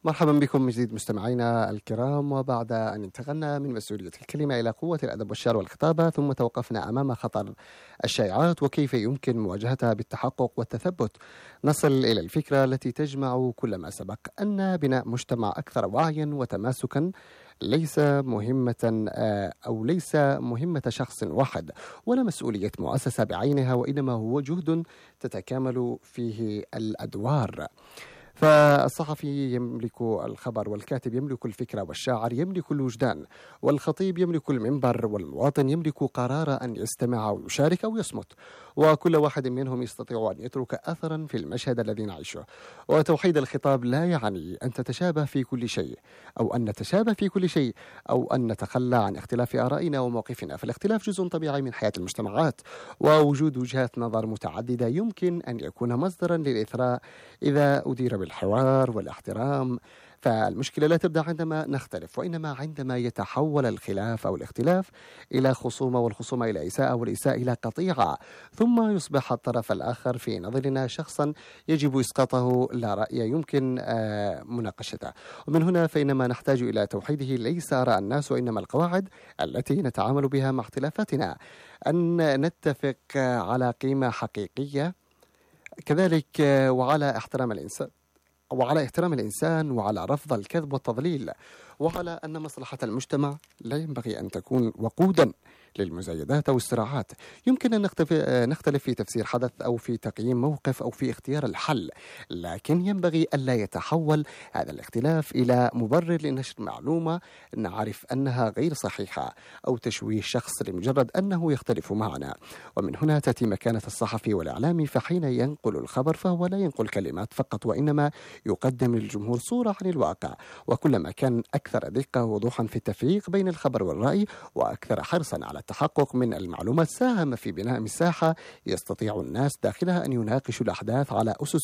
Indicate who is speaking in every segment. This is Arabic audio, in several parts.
Speaker 1: مرحبا بكم من جديد مستمعينا الكرام. وبعد أن انتقلنا من مسؤولية الكلمة إلى قوة الأدب والشعر والخطابة، ثم توقفنا أمام خطر الشائعات وكيف يمكن مواجهتها بالتحقق والتثبت، نصل إلى الفكرة التي تجمع كل ما سبق، أن بناء مجتمع أكثر وعيا وتماسكا ليس مهمة شخص واحد ولا مسؤولية مؤسسة بعينها، وإنما هو جهد تتكامل فيه الأدوار. فالصحفي يملك الخبر، والكاتب يملك الفكرة، والشاعر يملك الوجدان، والخطيب يملك المنبر، والمواطن يملك قرار أن يستمع أو يشارك أو يصمت، وكل واحد منهم يستطيع أن يترك أثرا في المشهد الذي نعيشه. وتوحيد الخطاب لا يعني أن تتشابه في كل شيء، أو أن نتشابه في كل شيء، أو أن نتخلى عن اختلاف آرائنا وموقفنا، فالاختلاف جزء طبيعي من حياة المجتمعات، ووجود وجهات نظر متعددة يمكن أن يكون مصدرا للإثراء إذا أدير بالحوار والاحترام. فالمشكلة لا تبدأ عندما نختلف، وإنما عندما يتحول الخلاف أو الاختلاف إلى خصومة، والخصومة إلى إساءة، والإساءة إلى قطيعة، ثم يصبح الطرف الآخر في نظرنا شخصا يجب إسقاطه، لا رأي يمكن مناقشته. ومن هنا فإنما نحتاج إلى توحيده ليس آراء الناس، وإنما القواعد التي نتعامل بها مع اختلافاتنا، أن نتفق على قيمة حقيقية، كذلك وعلى احترام الإنسان، وعلى رفض الكذب والتضليل، وعلى أن مصلحة المجتمع لا ينبغي أن تكون وقودا للمزايدات أو الصراعات. يمكن أن نختلف في تفسير حدث، أو في تقييم موقف، أو في اختيار الحل، لكن ينبغي ألا يتحول هذا الاختلاف إلى مبرر لنشر معلومة نعرف أنها غير صحيحة، أو تشويه شخص لمجرد أنه يختلف معنا. ومن هنا تأتي مكانة الصحفي والإعلامي، فحين ينقل الخبر فهو لا ينقل كلمات فقط، وإنما يقدم للجمهور صورة عن الواقع. وكلما كان أكثر دقة ووضوحا في التفريق بين الخبر والرأي، وأكثر حرصا على التحقق من المعلومات، ساهم في بناء مساحة يستطيع الناس داخلها أن يناقشوا الأحداث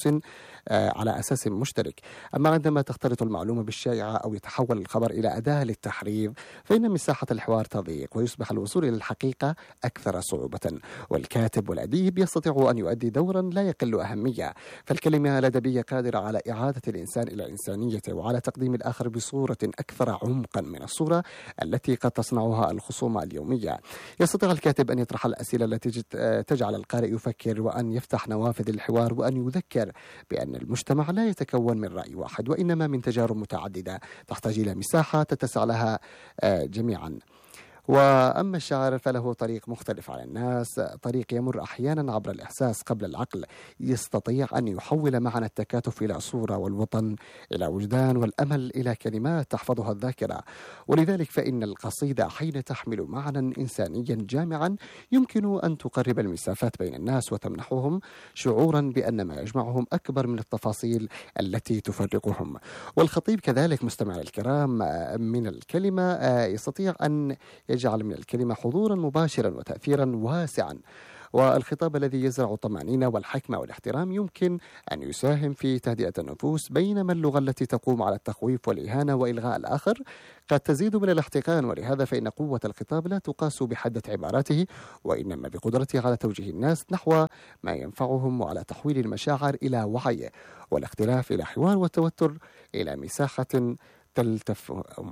Speaker 1: على أساس مشترك. أما عندما تختلط المعلومة بالشائعة، أو يتحول الخبر إلى أداة للتحريض، فإن مساحة الحوار تضيق، ويصبح الوصول إلى الحقيقة أكثر صعوبة. والكاتب والأديب يستطيع أن يؤدي دورا لا يقل أهمية، فالكلمة الأدبية قادرة على إعادة الإنسان إلى إنسانيته، وعلى تقديم الآخر بصورة أكثر عمقا من الصورة التي قد تصنعها الخصومة اليومية. يستطيع الكاتب أن يطرح الأسئلة التي تجعل القارئ يفكر، وأن يفتح نوافذ الحوار، وأن يذكر بأن المجتمع لا يتكون من رأي واحد، وإنما من تجارب متعددة تحتاج إلى مساحة تتسع لها جميعا. وأما الشاعر فله طريق مختلف عن الناس، طريق يمر أحيانا عبر الإحساس قبل العقل، يستطيع أن يحول معنى التكاتف إلى صورة، والوطن إلى وجدان، والأمل إلى كلمات تحفظها الذاكرة. ولذلك فإن القصيدة حين تحمل معنى إنسانيا جامعا يمكن أن تقرب المسافات بين الناس، وتمنحهم شعورا بأن ما يجمعهم أكبر من التفاصيل التي تفرقهم. والخطيب كذلك مستمعي الكرام من الكلمة يستطيع أن يجعل من الكلمة حضورا مباشرا وتأثيرا واسعا. والخطاب الذي يزرع الطمأنينة والحكمة والاحترام يمكن أن يساهم في تهدئة النفوس، بينما اللغة التي تقوم على التخويف والإهانة وإلغاء الآخر قد تزيد من الاحتقان. ولهذا فإن قوة الخطاب لا تقاس بحدة عباراته، وإنما بقدرته على توجيه الناس نحو ما ينفعهم، وعلى تحويل المشاعر إلى وعي، والاختلاف إلى حوار، والتوتر إلى مساحة تلتفهم.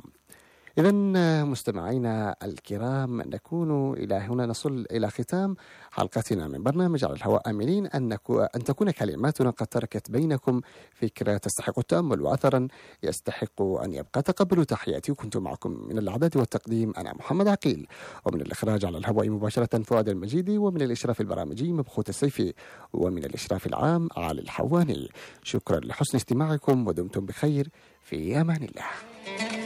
Speaker 1: إذن مستمعينا الكرام، نكون إلى هنا نصل إلى ختام حلقتنا من برنامج على الهواء، آملين أن تكون كلماتنا قد تركت بينكم فكرة تستحق التأمل، وأثرا يستحق أن يبقى. تقبلوا تحياتي، وكنت معكم من الإعداد والتقديم أنا محمد عقيل، ومن الإخراج على الهواء مباشرة فؤاد المجيدي، ومن الإشراف البرامجي مبخوت السيفي، ومن الإشراف العام علي الحواني. شكرا لحسن استماعكم، ودمتم بخير، في أمان الله.